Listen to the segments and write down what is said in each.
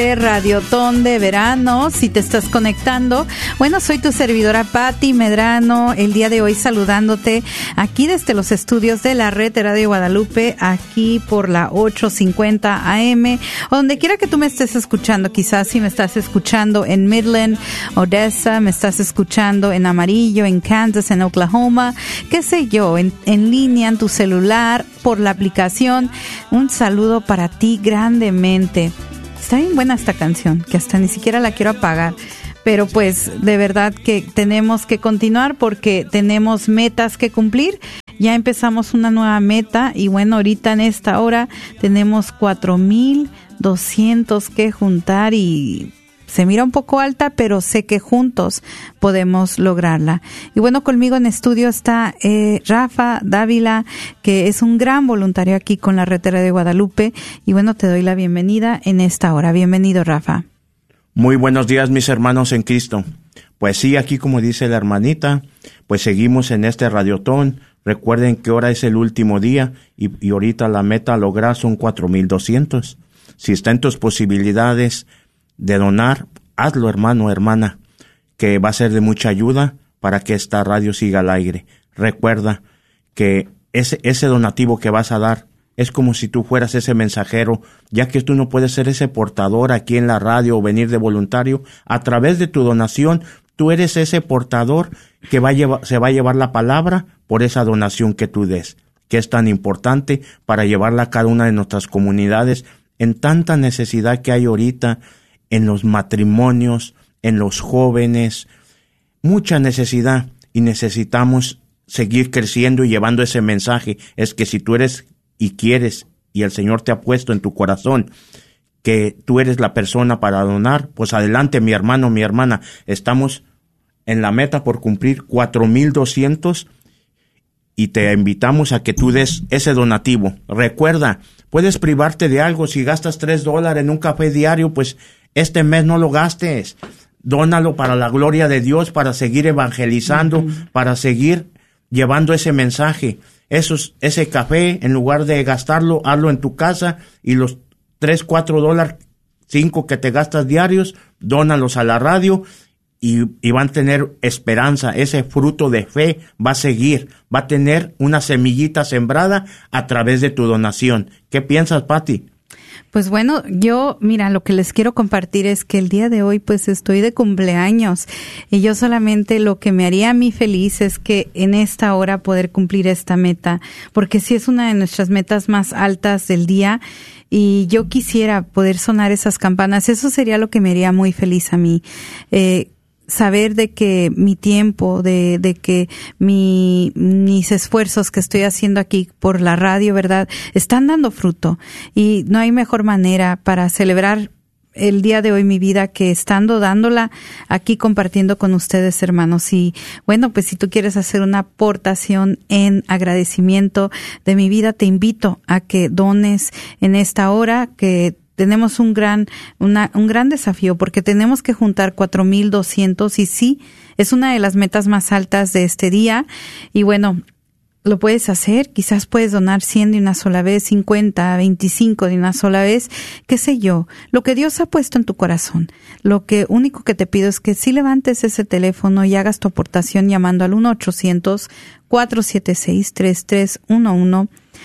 Radiotón de verano, si te estás conectando. Bueno, soy tu servidora Patti Medrano, el día de hoy saludándote aquí desde los estudios de la red de Radio Guadalupe, aquí por la 850 AM, o donde quiera que tú me estés escuchando. Quizás si me estás escuchando en Midland, Odessa, me estás escuchando en Amarillo, en Kansas, en Oklahoma, qué sé yo, en línea, en tu celular, por la aplicación. Un saludo para ti grandemente. Está bien buena esta canción, que hasta ni siquiera la quiero apagar, pero pues de verdad que tenemos que continuar porque tenemos metas que cumplir. Ya empezamos una nueva meta y bueno, ahorita en esta hora tenemos 4,200 que juntar y se mira un poco alta, pero sé que juntos podemos lograrla. Y bueno, conmigo en estudio está Rafa Dávila, que es un gran voluntario aquí con la Red de Guadalupe. Y bueno, te doy la bienvenida en esta hora. Bienvenido, Rafa. Muy buenos días, mis hermanos en Cristo. Pues sí, aquí como dice la hermanita, pues seguimos en este radiotón. Recuerden que ahora es el último día y ahorita la meta a lograr son 4,200. Si está en tus posibilidades de donar, hazlo, hermano, hermana, que va a ser de mucha ayuda para que esta radio siga al aire. Recuerda que ese donativo que vas a dar es como si tú fueras ese mensajero, ya que tú no puedes ser ese portador aquí en la radio o venir de voluntario. A través de tu donación, tú eres ese portador que se va a llevar la palabra por esa donación que tú des, que es tan importante para llevarla a cada una de nuestras comunidades en tanta necesidad que hay ahorita, en los matrimonios, en los jóvenes, mucha necesidad, y necesitamos seguir creciendo y llevando ese mensaje. Es que si tú eres y quieres, y el Señor te ha puesto en tu corazón, que tú eres la persona para donar, pues adelante, mi hermano, mi hermana. Estamos en la meta por cumplir 4,200 y te invitamos a que tú des ese donativo. Recuerda, puedes privarte de algo. Si gastas $3 en un café diario, pues este mes no lo gastes, dónalo para la gloria de Dios, para seguir evangelizando, para seguir llevando ese mensaje. Ese café, en lugar de gastarlo, hazlo en tu casa y los $3, $4, $5 que te gastas diarios, dónalos a la radio y van a tener esperanza. Ese fruto de fe va a seguir, va a tener una semillita sembrada a través de tu donación. ¿Qué piensas, Patti? Pues bueno, mira, lo que les quiero compartir es que el día de hoy pues estoy de cumpleaños y yo solamente lo que me haría a mí feliz es que en esta hora poder cumplir esta meta, porque sí es una de nuestras metas más altas del día y yo quisiera poder sonar esas campanas. Eso sería lo que me haría muy feliz a mí. Saber de que mi tiempo, de que mis esfuerzos que estoy haciendo aquí por la radio, ¿verdad?, están dando fruto. Y no hay mejor manera para celebrar el día de hoy mi vida que estando dándola aquí compartiendo con ustedes, hermanos. Y bueno, pues si tú quieres hacer una aportación en agradecimiento de mi vida, te invito a que dones en esta hora, que tenemos un gran desafío porque tenemos que juntar 4,200 y sí, es una de las metas más altas de este día. Y bueno, lo puedes hacer, quizás puedes donar 100 de una sola vez, 50, 25 de una sola vez, qué sé yo, lo que Dios ha puesto en tu corazón. Lo único que te pido es que si levantes ese teléfono y hagas tu aportación llamando al 1-800-476-3311,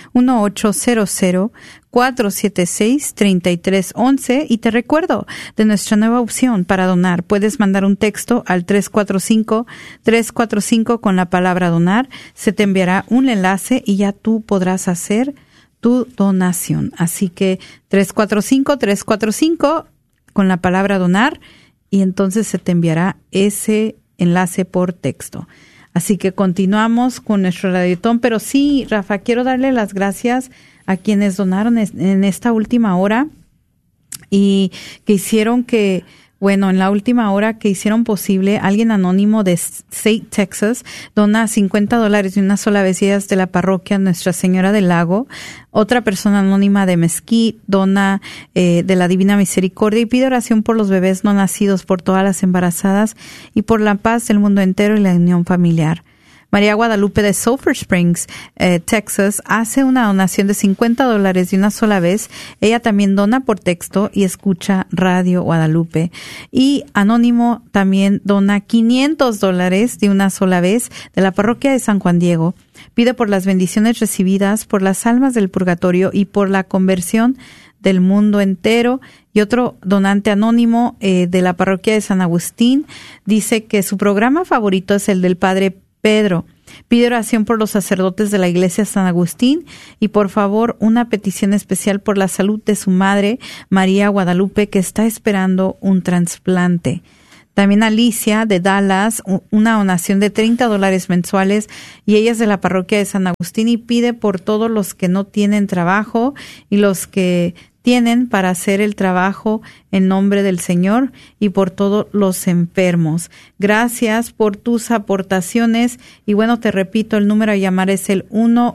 1-800-476-3311, y te recuerdo de nuestra nueva opción para donar. Puedes mandar un texto al 345-345 con la palabra donar. Se te enviará un enlace y ya tú podrás hacer tu donación. Así que 345-345 con la palabra donar y entonces se te enviará ese enlace por texto. Así que continuamos con nuestro radiotón, pero sí, Rafa, quiero darle las gracias a quienes donaron en esta última hora y que hicieron que, bueno, en la última hora que hicieron posible, alguien anónimo de State, Texas, dona $50 de una sola vez, y ellas de la parroquia Nuestra Señora del Lago. Otra persona anónima de Mesquite dona de la Divina Misericordia y pide oración por los bebés no nacidos, por todas las embarazadas y por la paz del mundo entero y la unión familiar. María Guadalupe de Sulphur Springs, Texas, hace una donación de $50 de una sola vez. Ella también dona por texto y escucha Radio Guadalupe. Y Anónimo también dona $500 de una sola vez de la parroquia de San Juan Diego. Pide por las bendiciones recibidas, por las almas del purgatorio y por la conversión del mundo entero. Y otro donante anónimo de la parroquia de San Agustín dice que su programa favorito es el del Padre Pedro. Pide oración por los sacerdotes de la iglesia San Agustín y por favor una petición especial por la salud de su madre, María Guadalupe, que está esperando un trasplante. También Alicia de Dallas, una donación de $30 mensuales, y ella es de la parroquia de San Agustín y pide por todos los que no tienen trabajo y los que tienen para hacer el trabajo en nombre del Señor y por todos los enfermos. Gracias por tus aportaciones y bueno, te repito, el número a llamar es el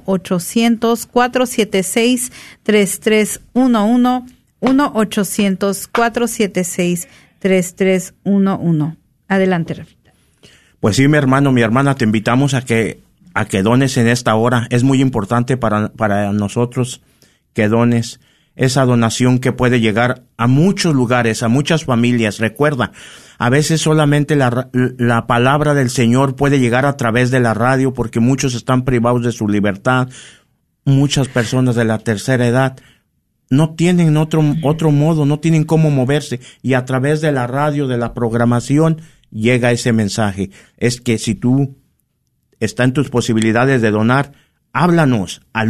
1-800-476-3311, 1-800-476-3311. Adelante, Rafita. Pues sí, mi hermano, mi hermana, te invitamos a que dones en esta hora. Es muy importante para nosotros que dones. Esa donación que puede llegar a muchos lugares, a muchas familias. Recuerda, a veces solamente la palabra del Señor puede llegar a través de la radio porque muchos están privados de su libertad. Muchas personas de la tercera edad no tienen otro modo, no tienen cómo moverse. Y a través de la radio, de la programación, llega ese mensaje. Es que si tú está en tus posibilidades de donar, háblanos al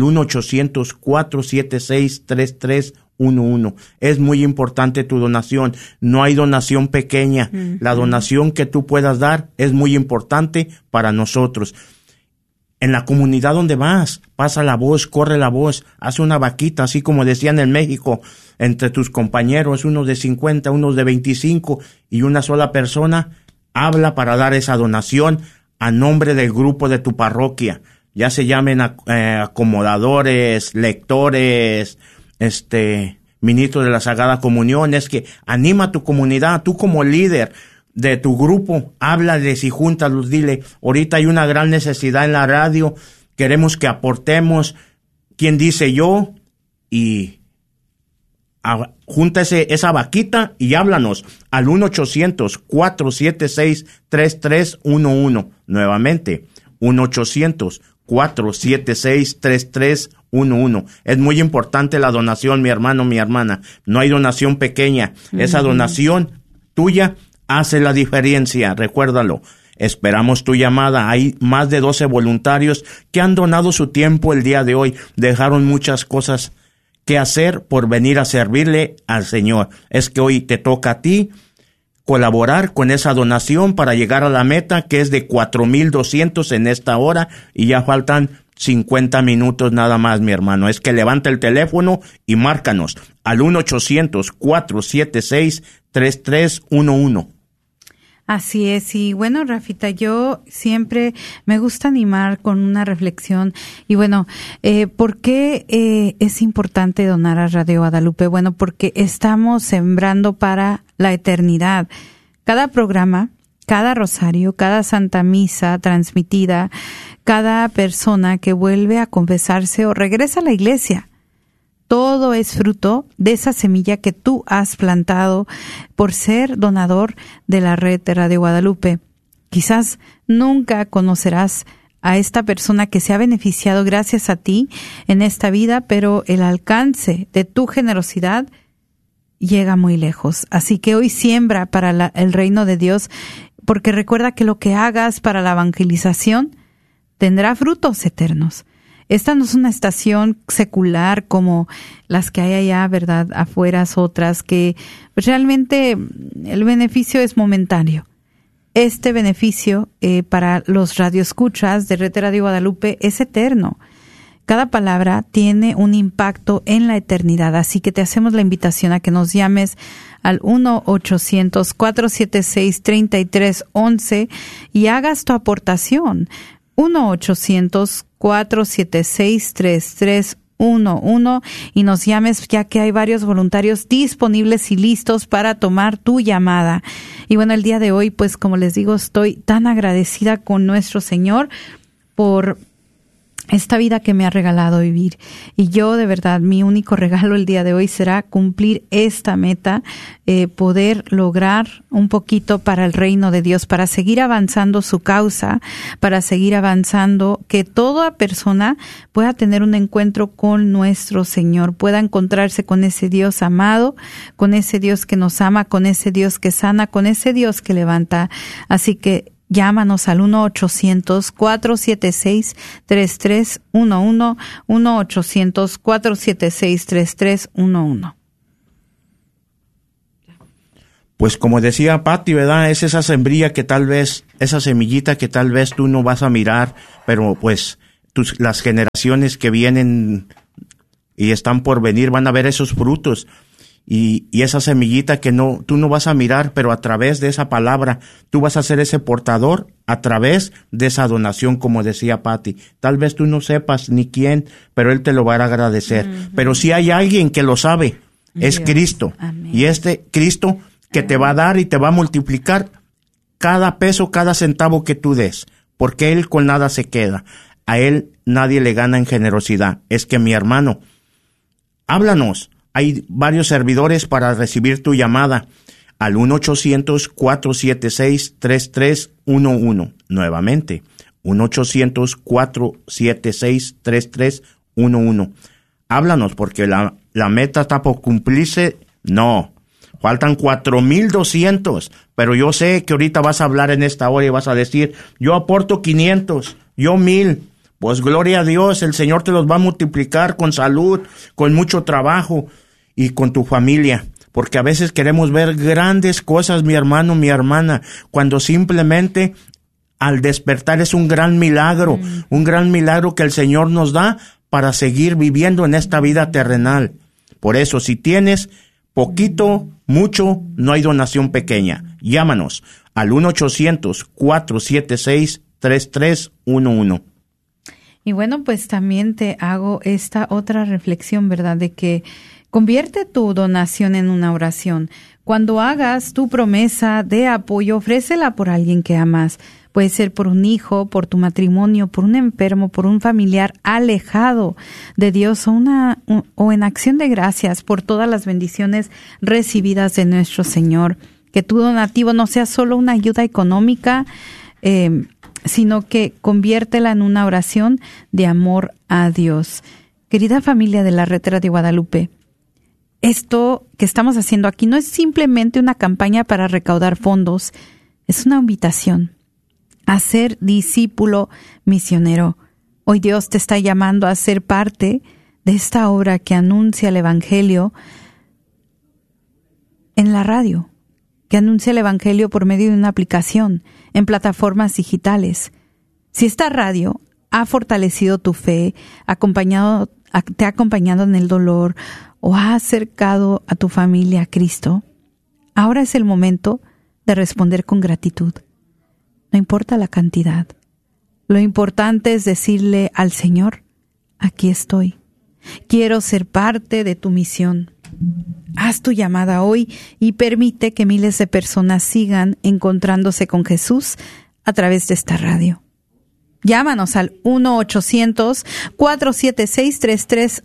1-800-476-3311. Es muy importante tu donación. No hay donación pequeña. La donación que tú puedas dar es muy importante para nosotros. En la comunidad donde vas, pasa la voz, corre la voz, haz una vaquita, así como decían en México, entre tus compañeros, unos de 50, unos de 25 y una sola persona, habla para dar esa donación a nombre del grupo de tu parroquia. Ya se llamen acomodadores, lectores, ministros de la Sagrada Comunión. Es que anima a tu comunidad, tú como líder de tu grupo, háblales y júntalos, dile, ahorita hay una gran necesidad en la radio, queremos que aportemos, ¿quién dice yo? Y júntese esa vaquita y háblanos al 1-800-476-3311. Nuevamente, 1-800-476-3311. Es muy importante la donación, mi hermano, mi hermana. No hay donación pequeña. Esa donación tuya hace la diferencia. Recuérdalo. Esperamos tu llamada. Hay más de 12 voluntarios que han donado su tiempo el día de hoy. Dejaron muchas cosas que hacer por venir a servirle al Señor. Es que hoy te toca a ti colaborar con esa donación para llegar a la meta, que es de 4,200 en esta hora, y ya faltan 50 minutos nada más, mi hermano. Es que levanta el teléfono y márcanos al 1-800-476-3311. Así es, y bueno, Rafita, yo siempre me gusta animar con una reflexión. Y bueno, ¿por qué es importante donar a Radio Guadalupe? Bueno, porque estamos sembrando para la eternidad. Cada programa, cada rosario, cada santa misa transmitida, cada persona que vuelve a confesarse o regresa a la iglesia, todo es fruto de esa semilla que tú has plantado por ser donador de la red de Radio Guadalupe. Quizás nunca conocerás a esta persona que se ha beneficiado gracias a ti en esta vida, pero el alcance de tu generosidad llega muy lejos. Así que hoy siembra para el reino de Dios, porque recuerda que lo que hagas para la evangelización tendrá frutos eternos. Esta no es una estación secular como las que hay allá, ¿verdad? Afuera, otras que pues, realmente el beneficio es momentáneo. Este beneficio para los radioescuchas de Red Radio Guadalupe es eterno. Cada palabra tiene un impacto en la eternidad, así que te hacemos la invitación a que nos llames al 1-800-476-3311 y hagas tu aportación. 1-800-476-3311 y nos llames, ya que hay varios voluntarios disponibles y listos para tomar tu llamada. Y bueno, el día de hoy, pues como les digo, estoy tan agradecida con nuestro Señor por esta vida que me ha regalado vivir. Y yo, de verdad, mi único regalo el día de hoy será cumplir esta meta, poder lograr un poquito para el reino de Dios, para seguir avanzando su causa, para seguir avanzando, que toda persona pueda tener un encuentro con nuestro Señor, pueda encontrarse con ese Dios amado, con ese Dios que nos ama, con ese Dios que sana, con ese Dios que levanta. Así que llámanos al 1-800-476-3311, 1-800-476-3311. Pues como decía Pati, ¿verdad? Es esa sembrilla que tal vez, esa semillita que tal vez tú no vas a mirar, pero pues las generaciones que vienen y están por venir van a ver esos frutos. Y esa semillita que tú no vas a mirar, pero a través de esa palabra, tú vas a ser ese portador a través de esa donación, como decía Pati. Tal vez tú no sepas ni quién, pero Él te lo va a agradecer. Uh-huh. Pero si hay alguien que lo sabe, es Dios. Cristo. Amén. Y este Cristo que te va a dar y te va a multiplicar cada peso, cada centavo que tú des, porque Él con nada se queda. A Él nadie le gana en generosidad. Es que, mi hermano, háblanos. Hay varios servidores para recibir tu llamada al 1-800-476-3311. Nuevamente, 1-800-476-3311. Háblanos, porque la meta está por cumplirse. No, faltan 4,200. Pero yo sé que ahorita vas a hablar en esta hora y vas a decir, yo aporto 500, yo 1,000. Pues gloria a Dios, el Señor te los va a multiplicar con salud, con mucho trabajo y con tu familia. Porque a veces queremos ver grandes cosas, mi hermano, mi hermana, cuando simplemente al despertar es un gran milagro que el Señor nos da para seguir viviendo en esta vida terrenal. Por eso, si tienes poquito, mucho, no hay donación pequeña. Llámanos al 1-800-476-3311. Y bueno, pues también te hago esta otra reflexión, ¿verdad? De que convierte tu donación en una oración. Cuando hagas tu promesa de apoyo, ofrécela por alguien que amas. Puede ser por un hijo, por tu matrimonio, por un enfermo, por un familiar alejado de Dios o en acción de gracias por todas las bendiciones recibidas de nuestro Señor. Que tu donativo no sea solo una ayuda económica, sino que conviértela en una oración de amor a Dios. Querida familia de la Red de Guadalupe, esto que estamos haciendo aquí no es simplemente una campaña para recaudar fondos, es una invitación a ser discípulo misionero. Hoy Dios te está llamando a ser parte de esta obra que anuncia el Evangelio en la radio, que anuncia el Evangelio por medio de una aplicación, en plataformas digitales. Si esta radio ha fortalecido tu fe, te ha acompañado en el dolor o ha acercado a tu familia a Cristo, ahora es el momento de responder con gratitud. No importa la cantidad. Lo importante es decirle al Señor, aquí estoy. Quiero ser parte de tu misión. Haz tu llamada hoy y permite que miles de personas sigan encontrándose con Jesús a través de esta radio. Llámanos al 1-800-476-3311,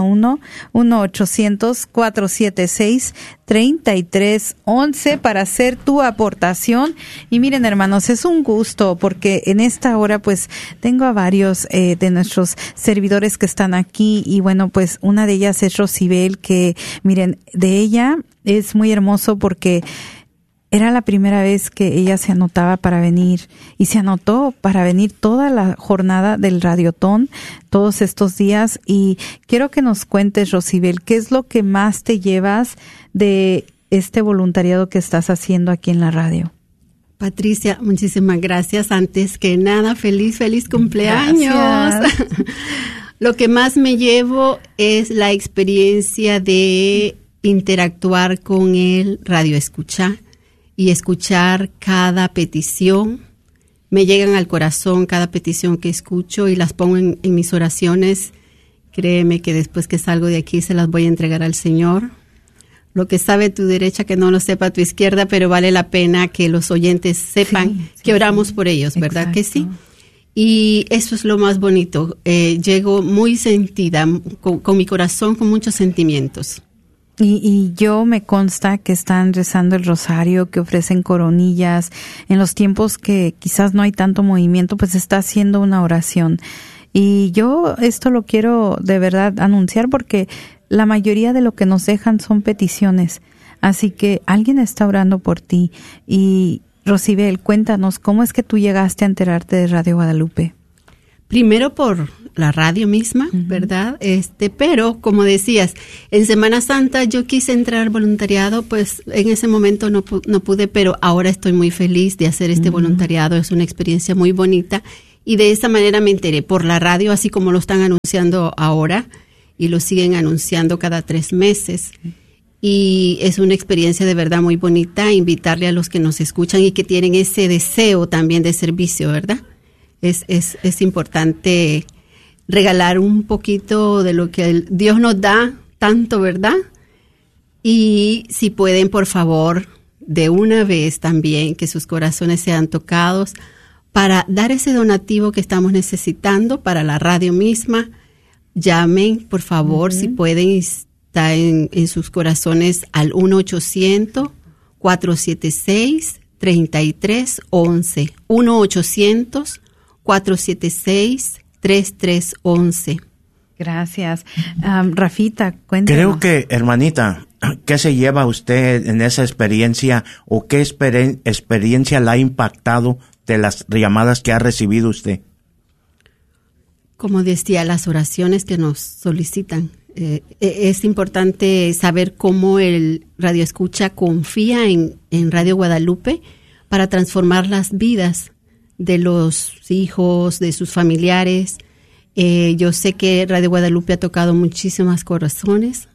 1-800-476-3311 para hacer tu aportación. Y miren, hermanos, es un gusto porque en esta hora pues tengo a varios de nuestros servidores que están aquí y bueno, pues una de ellas es Rosibel, que miren, de ella es muy hermoso porque era la primera vez que ella se anotaba para venir y se anotó para venir toda la jornada del Radiotón, todos estos días. Y quiero que nos cuentes, Rosibel, ¿qué es lo que más te llevas de este voluntariado que estás haciendo aquí en la radio? Patricia, muchísimas gracias. Antes que nada, feliz cumpleaños. Lo que más me llevo es la experiencia de interactuar con el Radio Escucha y escuchar cada petición. Me llegan al corazón cada petición que escucho y las pongo en mis oraciones. Créeme que después que salgo de aquí se las voy a entregar al Señor. Lo que sabe tu derecha, que no lo sepa tu izquierda, pero vale la pena que los oyentes sepan que oramos por ellos, ¿verdad? Exacto. Que sí. Y eso es lo más bonito. Llego muy sentida, con mi corazón, con muchos sentimientos. Y yo me consta que están rezando el rosario, que ofrecen coronillas. En los tiempos que quizás no hay tanto movimiento, pues está haciendo una oración. Y yo esto lo quiero de verdad anunciar porque la mayoría de lo que nos dejan son peticiones. Así que alguien está orando por ti. Y Rosibel, cuéntanos, ¿cómo es que tú llegaste a enterarte de Radio Guadalupe? Primero por la radio misma, ¿verdad? Pero como decías, en Semana Santa yo quise entrar al voluntariado, pues en ese momento no pude, pero ahora estoy muy feliz de hacer este voluntariado. Es una experiencia muy bonita y de esa manera me enteré por la radio, así como lo están anunciando ahora y lo siguen anunciando cada 3 meses. Y es una experiencia de verdad muy bonita, invitarle a los que nos escuchan y que tienen ese deseo también de servicio, ¿verdad? Es importante regalar un poquito de lo que Dios nos da tanto, ¿verdad? Y si pueden, por favor, de una vez también, que sus corazones sean tocados para dar ese donativo que estamos necesitando para la radio misma. Llamen, por favor, si pueden, está en sus corazones al 1-800-476-3311. 1-800-476-3311. Gracias. Rafita, cuéntanos. Creo que, hermanita, ¿qué se lleva usted en esa experiencia o qué experiencia la ha impactado de las llamadas que ha recibido usted? Como decía, las oraciones que nos solicitan. Es importante saber cómo el radioescucha confía en Radio Guadalupe para transformar las vidas de los hijos, de sus familiares. Yo sé que Radio Guadalupe ha tocado muchísimos corazones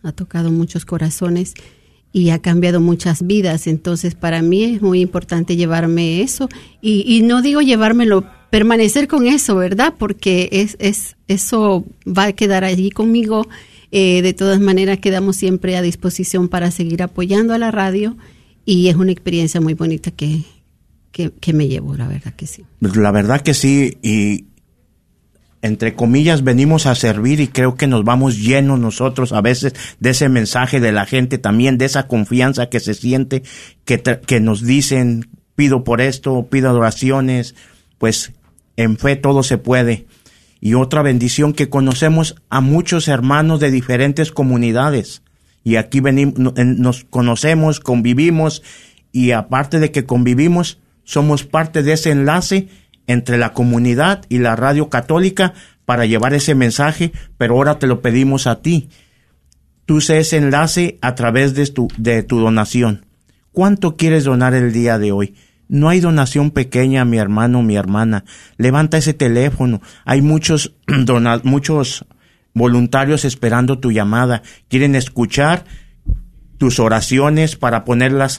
y ha cambiado muchas vidas. Entonces, para mí es muy importante llevarme eso. Y no digo llevármelo, permanecer con eso, ¿verdad? Porque eso va a quedar allí conmigo. De todas maneras, quedamos siempre a disposición para seguir apoyando a la radio. Y es una experiencia muy bonita que me llevo, la verdad que sí. La verdad que sí, y entre comillas venimos a servir y creo que nos vamos llenos nosotros a veces de ese mensaje de la gente, también de esa confianza que se siente, que nos dicen, pido por esto, pido oraciones, pues en fe todo se puede. Y otra bendición, que conocemos a muchos hermanos de diferentes comunidades y aquí venimos, nos conocemos, convivimos, y aparte de que convivimos, somos parte de ese enlace entre la comunidad y la radio católica para llevar ese mensaje, pero ahora te lo pedimos a ti. Tú sé ese enlace a través de tu donación. ¿Cuánto quieres donar el día de hoy? No hay donación pequeña, mi hermano, mi hermana. Levanta ese teléfono. Hay muchos voluntarios esperando tu llamada. Quieren escuchar tus oraciones para poner las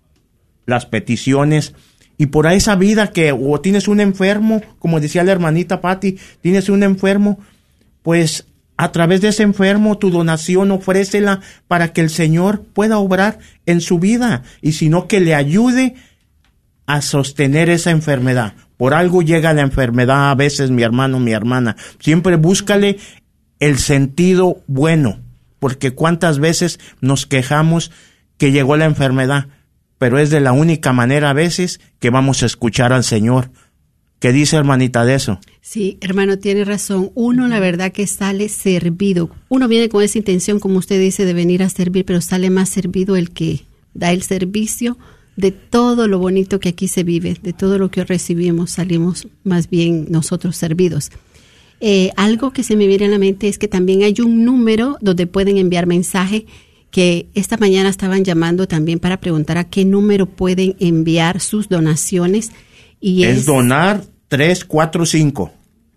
peticiones. Y por esa vida que, o tienes un enfermo, como decía la hermanita Patti, tienes un enfermo, pues a través de ese enfermo tu donación ofrécela para que el Señor pueda obrar en su vida, y si no, que le ayude a sostener esa enfermedad. Por algo llega la enfermedad a veces, mi hermano, mi hermana. Siempre búscale el sentido bueno, porque cuántas veces nos quejamos que llegó la enfermedad, pero es de la única manera a veces que vamos a escuchar al Señor. ¿Qué dice, hermanita, de eso? Sí, hermano, tiene razón. Uno, la verdad, que sale servido. Uno viene con esa intención, como usted dice, de venir a servir, pero sale más servido el que da el servicio. De todo lo bonito que aquí se vive, de todo lo que recibimos, salimos más bien nosotros servidos. Algo que se me viene a la mente es que también hay un número donde pueden enviar mensaje, que esta mañana estaban llamando también para preguntar a qué número pueden enviar sus donaciones. Y es donar 345.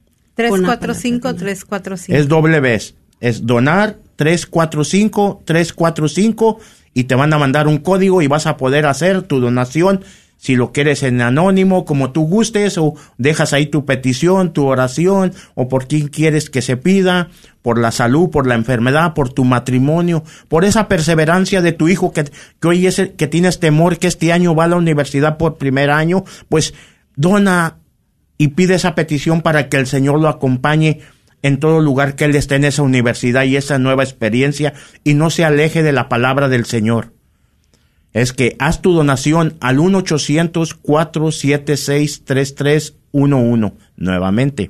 345. Es doble vez. Es donar 345 y te van a mandar un código y vas a poder hacer tu donación. Si lo quieres en anónimo, como tú gustes, o dejas ahí tu petición, tu oración, o por quién quieres que se pida, por la salud, por la enfermedad, por tu matrimonio, por esa perseverancia de tu hijo que hoy es que tienes temor que este año va a la universidad por primer año, pues dona y pide esa petición para que el Señor lo acompañe en todo lugar que él esté en esa universidad y esa nueva experiencia y no se aleje de la palabra del Señor. Es que haz tu donación al 1-800-476-3311. Nuevamente,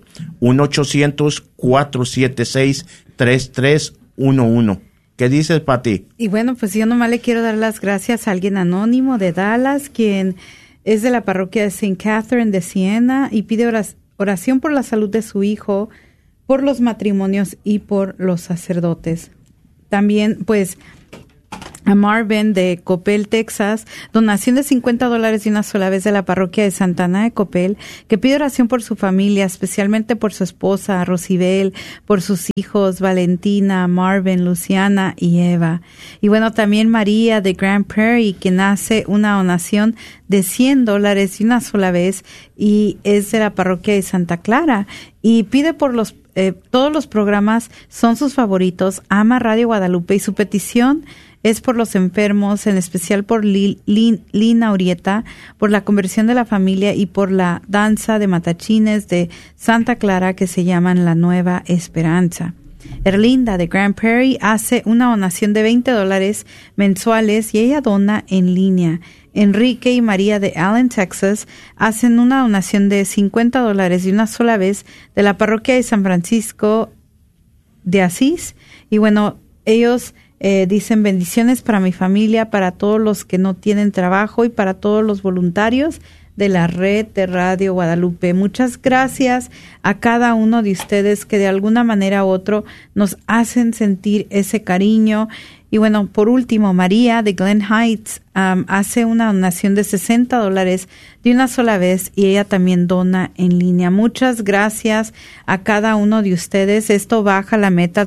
1-800-476-3311. ¿Qué dices, Pati? Y bueno, pues yo nomás le quiero dar las gracias a alguien anónimo de Dallas, quien es de la parroquia de St. Catherine de Siena y pide oración por la salud de su hijo, por los matrimonios y por los sacerdotes. También, pues, a Marvin de Coppell, Texas, donación de $50 de una sola vez de la parroquia de Santa Ana de Coppell, que pide oración por su familia, especialmente por su esposa, Rosibel, por sus hijos, Valentina, Marvin, Luciana y Eva. Y bueno, también María de Grand Prairie, quien hace una donación de $100 de una sola vez y es de la parroquia de Santa Clara y pide por todos los programas son sus favoritos, ama Radio Guadalupe y su petición es por los enfermos, en especial por Lina Urieta, por la conversión de la familia y por la danza de matachines de Santa Clara que se llaman La Nueva Esperanza. Erlinda de Grand Prairie hace una donación de $20 mensuales y ella dona en línea. Enrique y María de Allen, Texas, hacen una donación de $50 de una sola vez de la parroquia de San Francisco de Asís. Y bueno, ellos dicen bendiciones para mi familia, para todos los que no tienen trabajo y para todos los voluntarios de la red de Radio Guadalupe. Muchas gracias a cada uno de ustedes que de alguna manera u otra nos hacen sentir ese cariño. Y bueno, por último, María de Glen Heights hace una donación de $60 de una sola vez y ella también dona en línea. Muchas gracias a cada uno de ustedes. Esto baja la meta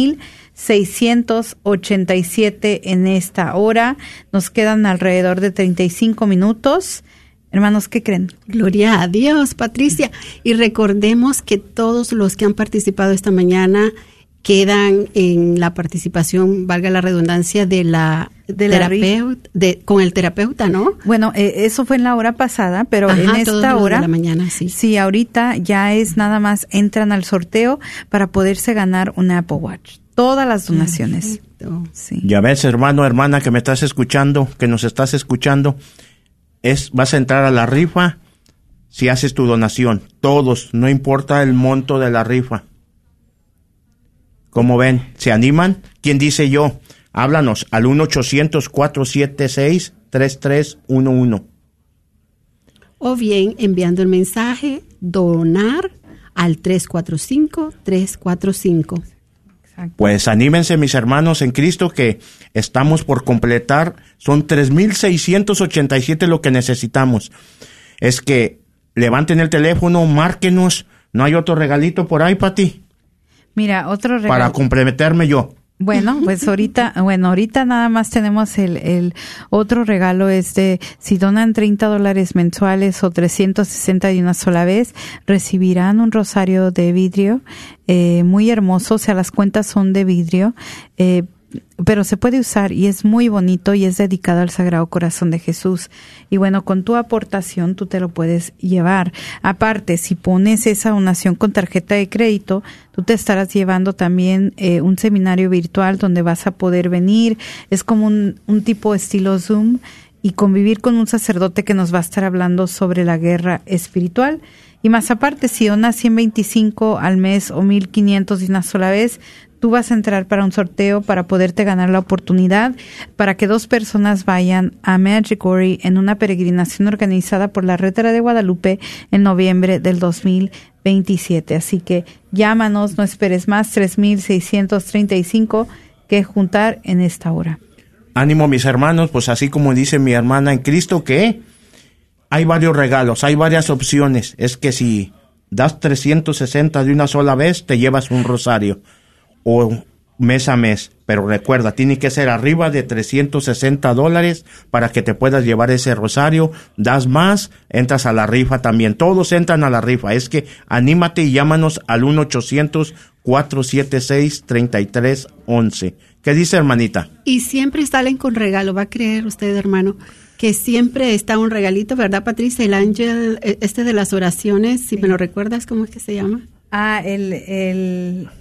3,687 en esta hora. Nos quedan alrededor de 35 minutos. Hermanos, ¿qué creen? Gloria a Dios, Patricia. Y recordemos que todos los que han participado esta mañana quedan en la participación, valga la redundancia, de la terapeuta, con el terapeuta, ¿no? Bueno, eso fue en la hora pasada, pero en esta hora, de la mañana, sí. Sí, ahorita ya es nada más entran al sorteo para poderse ganar un Apple Watch. Todas las donaciones. Sí. Ya ves, hermano, hermana, que me estás escuchando, que nos estás escuchando, vas a entrar a la rifa si haces tu donación. Todos, no importa el monto de la rifa. ¿Cómo ven? ¿Se animan? ¿Quién dice yo? Háblanos al 1-800-476-3311. O bien enviando el mensaje donar al 345-345. Pues anímense, mis hermanos en Cristo, que estamos por completar. Son 3,687 lo que necesitamos. Es que levanten el teléfono, márquenos. ¿No hay otro regalito por ahí, Pati? Mira, otro regalo. Para comprometerme yo. Bueno, pues ahorita nada más tenemos el otro regalo es de si donan $30 mensuales o 360 de una sola vez, recibirán un rosario de vidrio, muy hermoso, o sea, las cuentas son de vidrio, pero se puede usar y es muy bonito y es dedicado al Sagrado Corazón de Jesús. Y bueno, con tu aportación tú te lo puedes llevar. Aparte, si pones esa donación con tarjeta de crédito, tú te estarás llevando también un seminario virtual donde vas a poder venir. Es como un tipo estilo Zoom y convivir con un sacerdote que nos va a estar hablando sobre la guerra espiritual. Y más aparte, si donas 125 al mes o 1,500 de una sola vez, tú vas a entrar para un sorteo para poderte ganar la oportunidad para que 2 personas vayan a Medjugorje en una peregrinación organizada por la Red de Guadalupe en noviembre del 2027. Así que llámanos, no esperes más, 3,635 que juntar en esta hora. Ánimo, mis hermanos, pues así como dice mi hermana en Cristo, que hay varios regalos, hay varias opciones. Es que si das 360 de una sola vez, te llevas un rosario. O mes a mes, pero recuerda, tiene que ser arriba de $360 para que te puedas llevar ese rosario. Das más, entras a la rifa también. Todos entran a la rifa. Es que anímate y llámanos al 1-800-476-3311. ¿Qué dice, hermanita? Y siempre salen con regalo, va a creer usted, hermano. que siempre está un regalito, ¿verdad, Patricia? El ángel, de las oraciones, si me lo recuerdas, ¿cómo es que se llama? El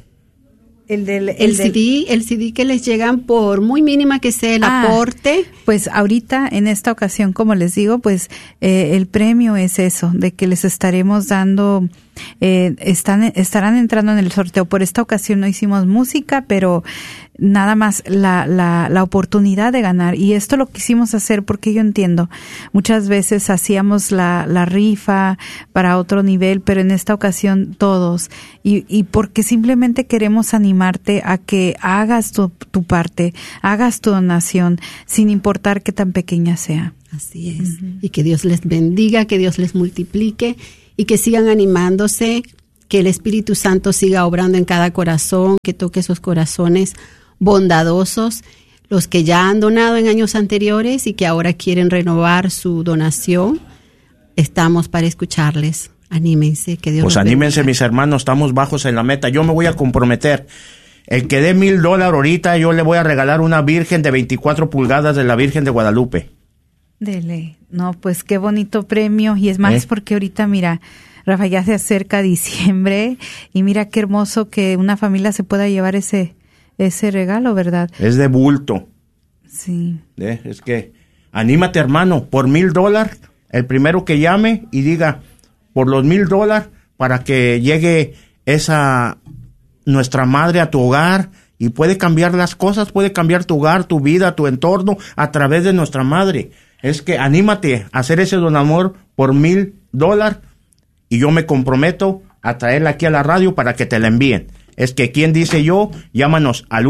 CD que les llegan por muy mínima que sea el aporte. Pues ahorita, en esta ocasión, como les digo, pues el premio es eso, de que les estaremos dando, estarán entrando en el sorteo. Por esta ocasión no hicimos música, pero nada más la oportunidad de ganar. Y esto lo quisimos hacer porque yo entiendo, muchas veces hacíamos la rifa para otro nivel, pero en esta ocasión todos. Y porque simplemente queremos animarte a que hagas tu parte, hagas tu donación, sin importar qué tan pequeña sea. Así es. Y que Dios les bendiga, que Dios les multiplique y que sigan animándose, que el Espíritu Santo siga obrando en cada corazón, que toque esos corazones bondadosos, los que ya han donado en años anteriores y que ahora quieren renovar su donación. Estamos para escucharles. Anímense, que Dios pues anímense, mis hermanos, estamos bajos en la meta. Yo me voy a comprometer. El que dé $1,000 ahorita, yo le voy a regalar una virgen de 24 pulgadas de la Virgen de Guadalupe. Dele. No, pues qué bonito premio. Y es más porque ahorita, mira, Rafa, ya se acerca diciembre y mira qué hermoso que una familia se pueda llevar ese regalo, ¿verdad? Es de bulto. Sí. Es que, anímate, hermano, por $1,000, el primero que llame y diga, por los $1,000, para que llegue nuestra madre a tu hogar, y puede cambiar las cosas, puede cambiar tu hogar, tu vida, tu entorno, a través de nuestra madre. Es que anímate a hacer ese don amor por $1,000, y yo me comprometo a traerla aquí a la radio para que te la envíen. Es que, ¿quién dice yo? Llámanos al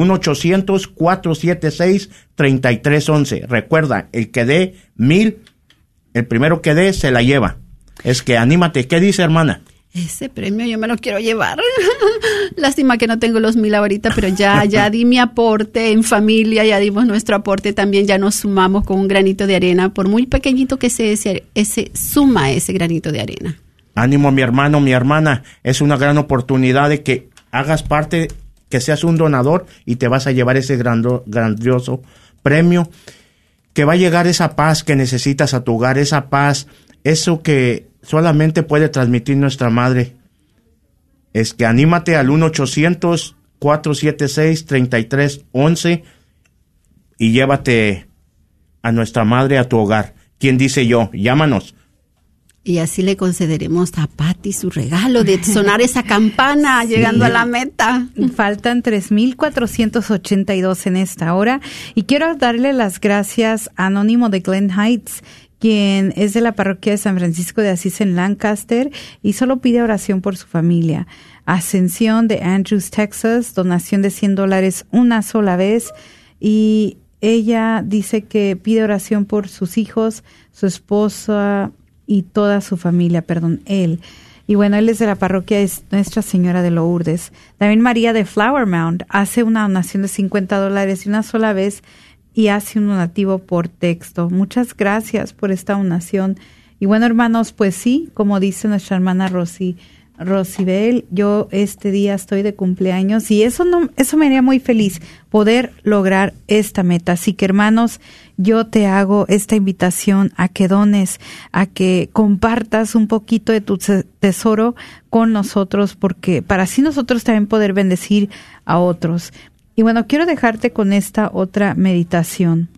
1-800-476-3311. Recuerda, el que dé $1,000, el primero que dé se la lleva. Es que anímate. ¿Qué dice, hermana? Ese premio yo me lo quiero llevar. Lástima que no tengo los 1,000 ahorita, pero ya di mi aporte en familia, ya dimos nuestro aporte también, ya nos sumamos con un granito de arena. Por muy pequeñito que sea, suma ese granito de arena. Ánimo, mi hermano, mi hermana. Es una gran oportunidad de que hagas parte, que seas un donador y te vas a llevar ese grandioso premio, que va a llegar esa paz que necesitas a tu hogar, esa paz, eso que solamente puede transmitir nuestra madre. Es que anímate al 1-800-476-3311 y llévate a nuestra madre a tu hogar. ¿Quién dice yo? Llámanos. Y así le concederemos a Patti su regalo de sonar esa campana llegando a la meta. Faltan 3,482 en esta hora. Y quiero darle las gracias a Anónimo de Glen Heights, quien es de la parroquia de San Francisco de Asís en Lancaster y solo pide oración por su familia. Ascensión de Andrews, Texas, donación de $100 una sola vez. Y ella dice que pide oración por sus hijos, su esposa y toda su familia, él. Y bueno, él es de la parroquia de Nuestra Señora de Lourdes. También María de Flower Mound hace una donación de $50 y una sola vez y hace un donativo por texto. Muchas gracias por esta donación. Y bueno, hermanos, pues sí, como dice nuestra hermana Rosibel, yo este día estoy de cumpleaños y eso me haría muy feliz, poder lograr esta meta. Así que, hermanos, yo te hago esta invitación a que dones, a que compartas un poquito de tu tesoro con nosotros, porque para así nosotros también poder bendecir a otros. Y bueno, quiero dejarte con esta otra meditación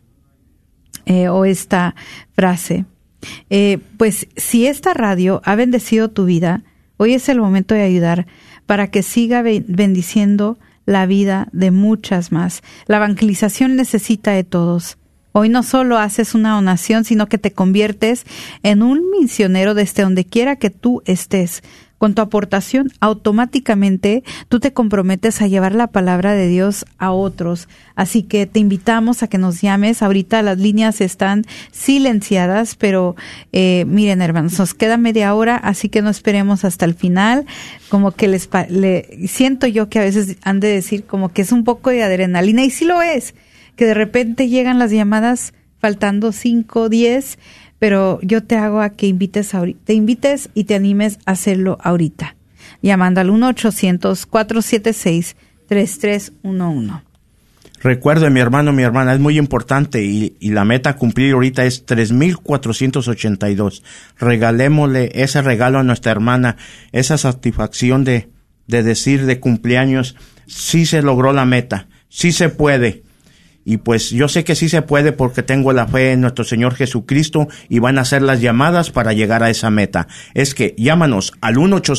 o esta frase. Pues si esta radio ha bendecido tu vida, hoy es el momento de ayudar para que siga bendiciendo la vida de muchas más. La evangelización necesita de todos. Hoy no solo haces una donación, sino que te conviertes en un misionero desde donde quiera que tú estés. Con tu aportación, automáticamente tú te comprometes a llevar la palabra de Dios a otros. Así que te invitamos a que nos llames. Ahorita las líneas están silenciadas, pero miren, hermanos, nos queda media hora, así que no esperemos hasta el final. Como que siento yo que a veces han de decir como que es un poco de adrenalina, y sí lo es, que de repente llegan las llamadas faltando 5, 10, pero yo te hago a que te invites y te animes a hacerlo ahorita, llamando al 1-800-476-3311. Recuerde, mi hermano, mi hermana, es muy importante y la meta a cumplir ahorita es 3,482. Regalémosle ese regalo a nuestra hermana, esa satisfacción de decir de cumpleaños, sí se logró la meta, sí se puede. Y pues yo sé que sí se puede porque tengo la fe en nuestro Señor Jesucristo y van a hacer las llamadas para llegar a esa meta. Es que llámanos al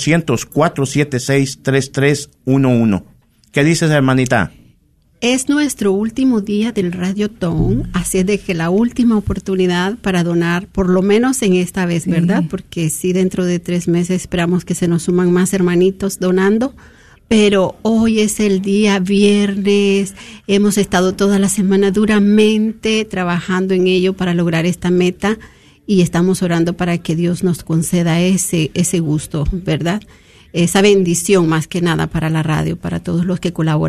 1-800-476-3311. ¿Qué dices, hermanita? Es nuestro último día del Radiotón, así es de que la última oportunidad para donar, por lo menos en esta vez, ¿verdad? Porque sí, dentro de 3 meses esperamos que se nos suman más hermanitos donando, pero hoy es el día viernes, hemos estado toda la semana duramente trabajando en ello para lograr esta meta y estamos orando para que Dios nos conceda ese gusto, ¿verdad? Esa bendición más que nada para la radio, para todos los que colaboran.